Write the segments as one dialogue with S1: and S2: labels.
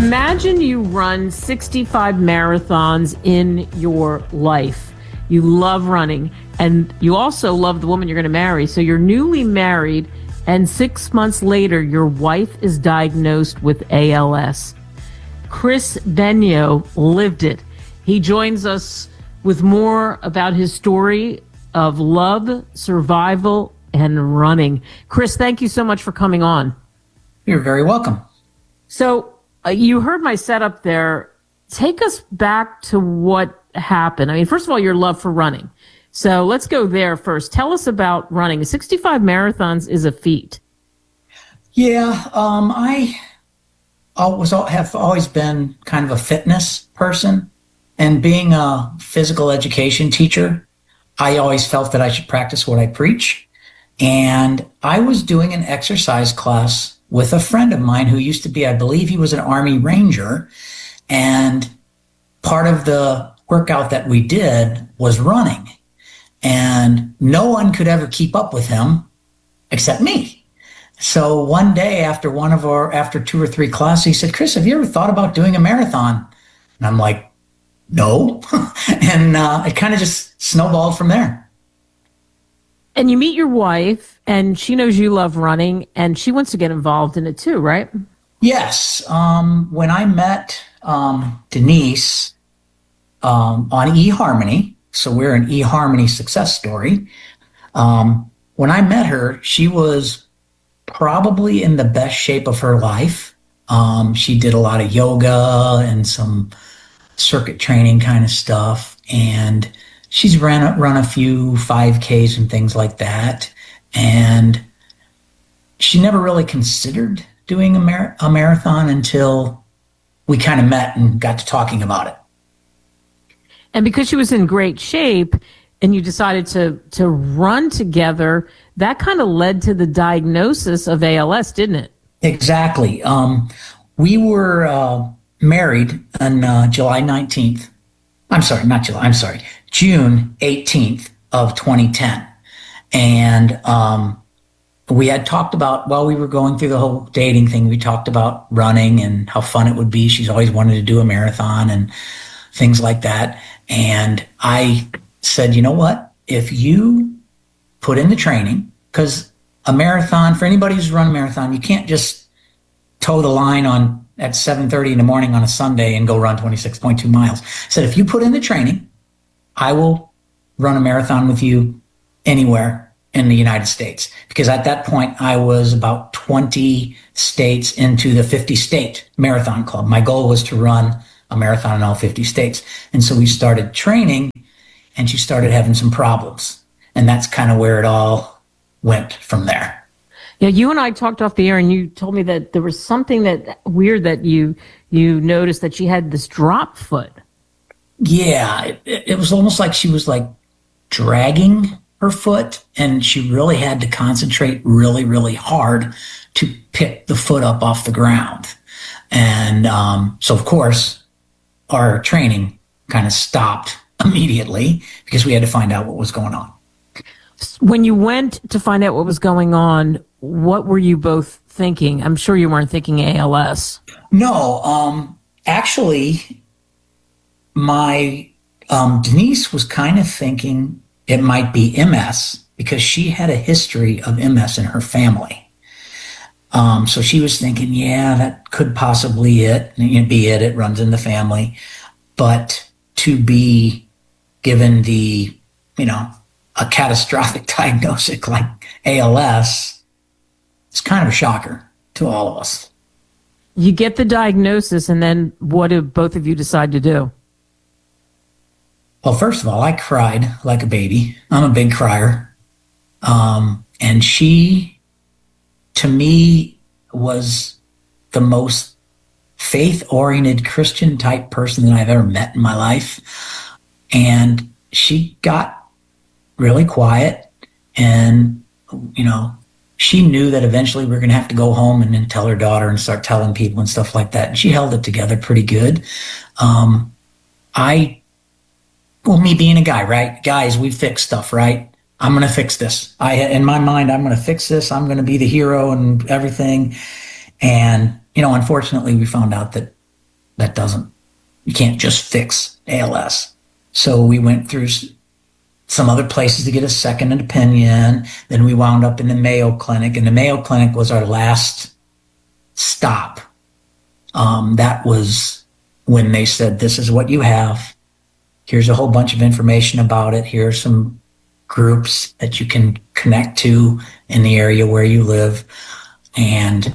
S1: Imagine you run 65 marathons in your life. You love running, and you also love the woman you're going to marry. So you're newly married, and 6 months later, your wife is diagnosed with ALS. Chris Benyo lived it. He joins us with more about his story of love, survival, and running. Chris, thank you so much for coming on.
S2: You're very welcome.
S1: So you heard my setup there. Take us back to what happened. I mean, first of all, your love for running. So let's go there first. Tell us about running. 65 marathons is a feat.
S2: Yeah, I have always been kind of a fitness person. And being a physical education teacher, I always felt that I should practice what I preach. And I was doing an exercise class with a friend of mine who used to be, I believe he was an Army Ranger. And part of the workout that we did was running. And no one could ever keep up with him except me. So one day after after 2 or 3 classes, he said, "Chris, have you ever thought about doing a marathon?" And I'm like, "No." And it kind of just snowballed from there.
S1: And you meet your wife, and she knows you love running, and she wants to get involved in it too, right?
S2: Yes. When I met Denise on eHarmony, so we're an eHarmony success story. When I met her, she was probably in the best shape of her life. She did a lot of yoga and some circuit training kind of stuff, and she's run a few 5Ks and things like that. And she never really considered doing a marathon until we kind of met and got to talking about it.
S1: And because she was in great shape and you decided to run together, that kind of led to the diagnosis of ALS, didn't it?
S2: Exactly. We were married on July 19th. June 18th of 2010. And we had talked about, while we were going through the whole dating thing, we talked about running and how fun it would be. She's always wanted to do a marathon and things like that. And I said, you know what? If you put in the training, because a marathon, for anybody who's run a marathon, you can't just toe the line at 7:30 in the morning on a Sunday and go run 26.2 miles. I said, if you put in the training, I will run a marathon with you anywhere in the United States. Because at that point, I was about 20 states into the 50-state marathon club. My goal was to run a marathon in all 50 states. And so we started training, and she started having some problems. And that's kind of where it all went from there.
S1: Yeah, you and I talked off the air, and you told me that there was something that weird that you noticed, that she had this drop foot.
S2: Yeah, it was almost like she was like dragging her foot, and she really had to concentrate really, really hard to pick the foot up off the ground. And so, of course, our training kind of stopped immediately because we had to find out what was going on.
S1: When you went to find out what was going on, what were you both thinking? I'm sure you weren't thinking ALS.
S2: No, actually, my Denise was kind of thinking it might be MS because she had a history of MS in her family. So she was thinking, yeah, that could possibly be it. It runs in the family. But to be given the, a catastrophic diagnosis like ALS, it's kind of a shocker to all of us.
S1: You get the diagnosis, and then what do both of you decide to do?
S2: Well, first of all, I cried like a baby. I'm a big crier. And she, to me, was the most faith-oriented Christian type person that I've ever met in my life. And she got really quiet, and, she knew that eventually we were going to have to go home and then tell her daughter and start telling people and stuff like that. And she held it together pretty good. Me being a guy, right? Guys, we fix stuff, right? I'm going to fix this. In my mind, I'm going to fix this. I'm going to be the hero and everything. And, unfortunately, we found out that You can't just fix ALS. So we went through some other places to get a second opinion. Then we wound up in the Mayo Clinic, and the Mayo Clinic was our last stop. That was when they said, this is what you have. Here's a whole bunch of information about it. Here are some groups that you can connect to in the area where you live. And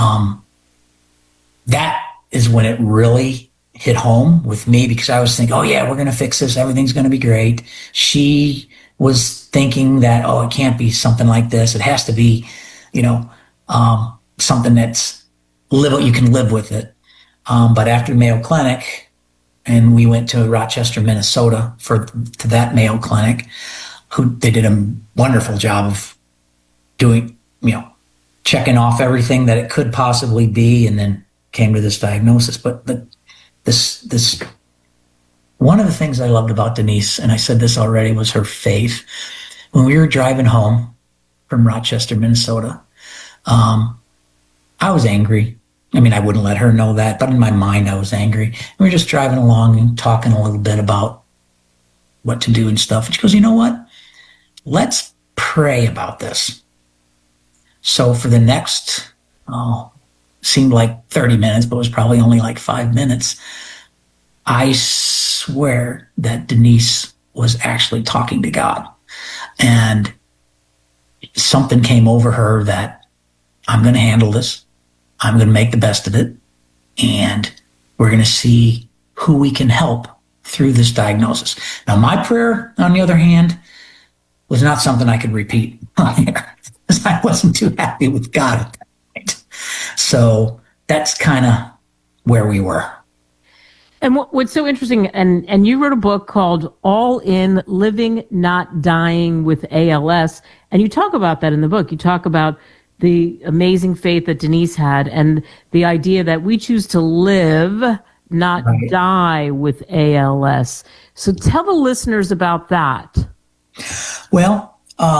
S2: that is when it really hit home with me, because I was thinking, oh yeah, we're going to fix this. Everything's going to be great. She was thinking that, oh, it can't be something like this. It has to be, something that's you can live with it. But after Mayo Clinic, and we went to Rochester, Minnesota to that Mayo Clinic, they did a wonderful job of doing, checking off everything that it could possibly be, and then came to this diagnosis. But this one of the things I loved about Denise, and I said this already, was her faith. When we were driving home from Rochester, Minnesota, I was angry. I mean, I wouldn't let her know that, but in my mind, I was angry. And we were just driving along and talking a little bit about what to do and stuff. And she goes, you know what? Let's pray about this. So for the next, seemed like 30 minutes, but it was probably only like 5 minutes, I swear that Denise was actually talking to God. And something came over her that I'm going to handle this. I'm going to make the best of it. And we're going to see who we can help through this diagnosis. Now, my prayer, on the other hand, was not something I could repeat on air, because I wasn't too happy with God at that point. So that's kind of where we were.
S1: And what's so interesting, and you wrote a book called All In, Living, Not Dying with ALS, and you talk about that in the book. You talk about the amazing faith that Denise had, and the idea that we choose to live, not die with ALS. So tell the listeners about that.
S2: Well,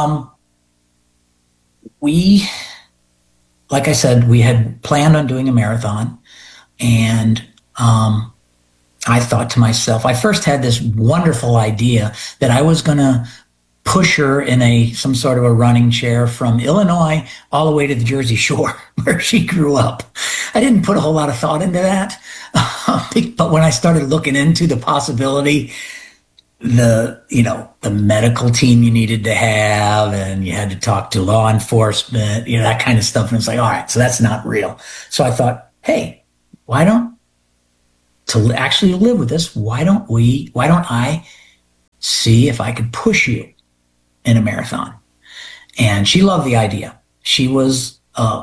S2: like I said, we had planned on doing a marathon, and I thought to myself, I first had this wonderful idea that I was going to push her in some sort of a running chair from Illinois all the way to the Jersey Shore where she grew up. I didn't put a whole lot of thought into that. But when I started looking into the possibility, the medical team you needed to have, and you had to talk to law enforcement, that kind of stuff. And it's like, all right, so that's not real. So I thought, hey, to actually live with this, why don't I see if I could push you in a marathon? And she loved the idea. She loved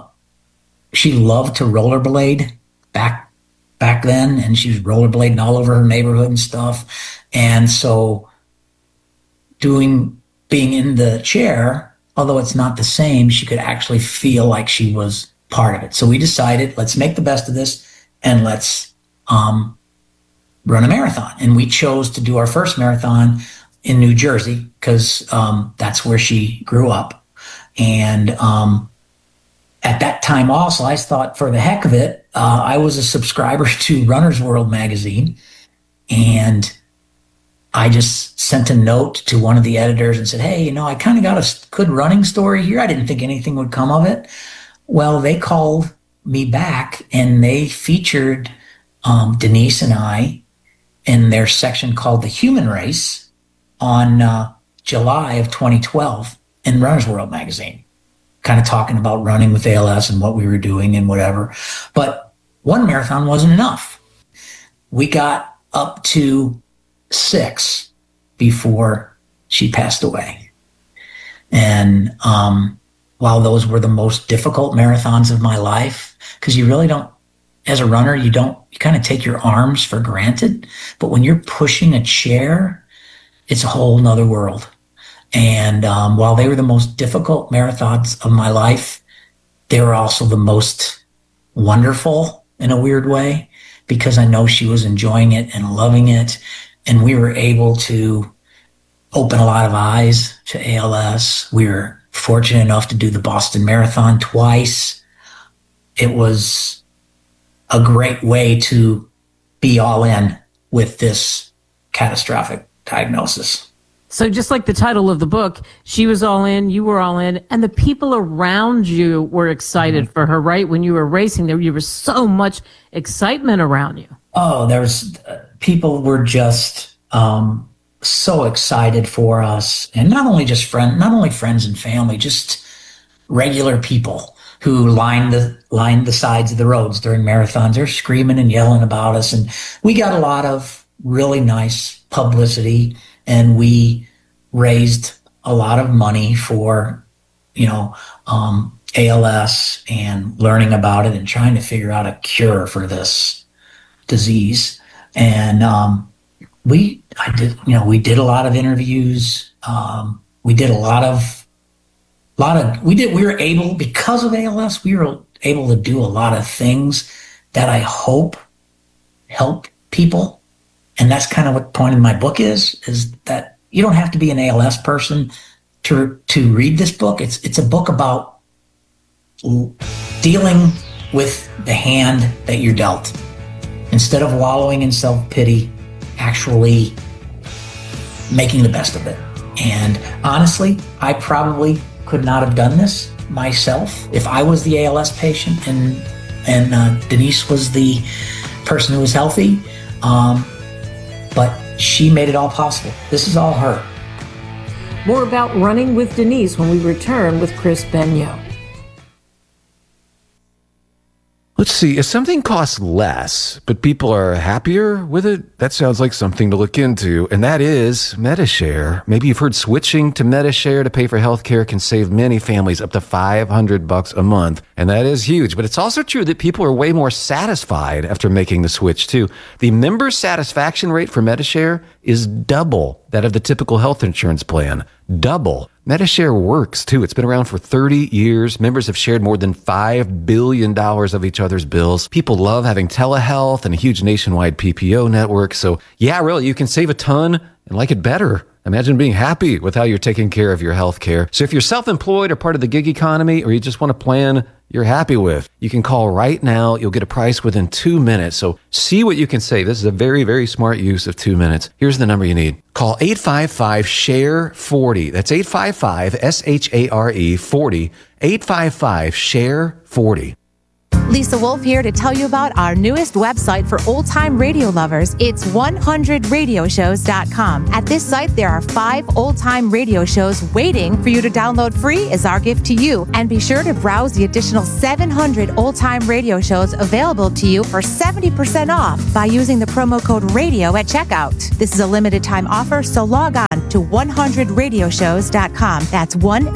S2: to rollerblade back then, and she was rollerblading all over her neighborhood and stuff. And so being in the chair, although it's not the same, she could actually feel like she was part of it. So we decided, let's make the best of this, and let's run a marathon. And we chose to do our first marathon in New Jersey because that's where she grew up. And at that time also, I thought, for the heck of it, I was a subscriber to Runner's World magazine, and I just sent a note to one of the editors and said, hey, I kind of got a good running story here. I didn't think anything would come of it. Well, they called me back, and they featured Denise and I in their section called The Human Race on July of 2012 in Runner's World magazine, kind of talking about running with ALS and what we were doing and whatever. But one marathon wasn't enough. We got up to 6 before she passed away. And while those were the most difficult marathons of my life, because you really don't, as a runner, you kind of take your arms for granted. But when you're pushing a chair, it's a whole nother world. And while they were the most difficult marathons of my life, they were also the most wonderful in a weird way, because I know she was enjoying it and loving it. And we were able to open a lot of eyes to ALS. We were fortunate enough to do the Boston Marathon twice. It was a great way to be all in with this catastrophic diagnosis.
S1: So just like the title of the book, she was all in, you were all in, and the people around you were excited for her, right? When you were racing, there was so much excitement around you.
S2: Oh, people were just so excited for us. And not only friends and family, just regular people who lined the sides of the roads during marathons. They're screaming and yelling about us. And we got a lot of really nice publicity, and we raised a lot of money for, ALS and learning about it and trying to figure out a cure for this disease. And we did a lot of interviews. Because of ALS, we were able to do a lot of things that I hope help people. And that's kind of what the point of my book is that you don't have to be an ALS person to read this book. It's a book about dealing with the hand that you're dealt. Instead of wallowing in self-pity, actually making the best of it. And honestly, I probably could not have done this myself if I was the ALS patient and Denise was the person who was healthy. But she made it all possible. This is all her.
S1: More about Running with Denise when we return with Chris Benyo.
S3: Let's see, if something costs less, but people are happier with it, that sounds like something to look into, and that is Medi-Share. Maybe you've heard switching to Medi-Share to pay for healthcare can save many families up to $500 a month, and that is huge. But it's also true that people are way more satisfied after making the switch, too. The member satisfaction rate for Medi-Share is double that of the typical health insurance plan. Double. Medi-Share works, too. It's been around for 30 years. Members have shared more than $5 billion of each other's bills. People love having telehealth and a huge nationwide PPO network. So, yeah, really, you can save a ton and like it better. Imagine being happy with how you're taking care of your health care. So if you're self-employed or part of the gig economy, or you just want a plan you're happy with, you can call right now. You'll get a price within 2 minutes. So see what you can save. This is a very, very smart use of 2 minutes. Here's the number you need. Call 855-SHARE-40. That's 855-SHARE 40. 855-SHARE 40.
S4: Lisa Wolf here to tell you about our newest website for old-time radio lovers. It's 100radioshows.com. At this site, there are 5 old-time radio shows waiting for you to download free as our gift to you. And be sure to browse the additional 700 old-time radio shows available to you for 70% off by using the promo code RADIO at checkout. This is a limited-time offer, so log on to 100radioshows.com. That's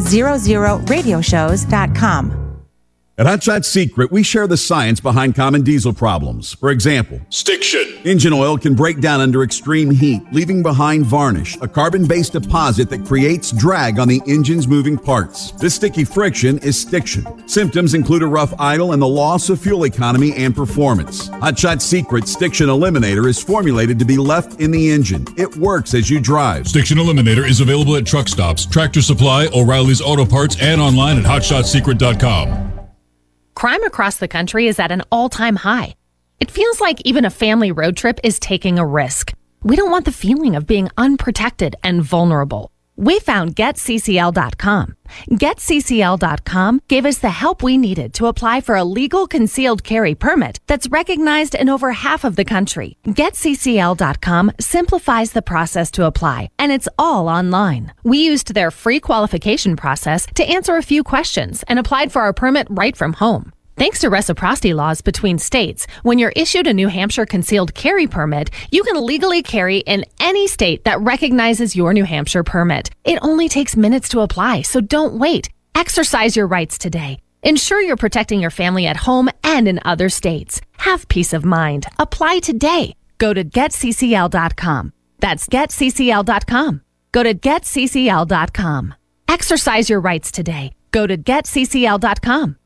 S4: 100radioshows.com.
S5: At Hot Shot Secret, we share the science behind common diesel problems. For example,
S6: stiction.
S5: Engine oil can break down under extreme heat, leaving behind varnish, a carbon-based deposit that creates drag on the engine's moving parts. This sticky friction is stiction. Symptoms include a rough idle and the loss of fuel economy and performance. Hot Shot Secret Stiction Eliminator is formulated to be left in the engine. It works as you drive.
S6: Stiction Eliminator is available at truck stops, Tractor Supply, O'Reilly's Auto Parts, and online at hotshotsecret.com.
S7: Crime across the country is at an all-time high. It feels like even a family road trip is taking a risk. We don't want the feeling of being unprotected and vulnerable. We found GetCCL.com. GetCCL.com gave us the help we needed to apply for a legal concealed carry permit that's recognized in over half of the country. GetCCL.com simplifies the process to apply, and it's all online. We used their free qualification process to answer a few questions and applied for our permit right from home. Thanks to reciprocity laws between states, when you're issued a New Hampshire concealed carry permit, you can legally carry in any state that recognizes your New Hampshire permit. It only takes minutes to apply, so don't wait. Exercise your rights today. Ensure you're protecting your family at home and in other states. Have peace of mind. Apply today. Go to GetCCL.com. That's GetCCL.com. Go to GetCCL.com. Exercise your rights today. Go to GetCCL.com.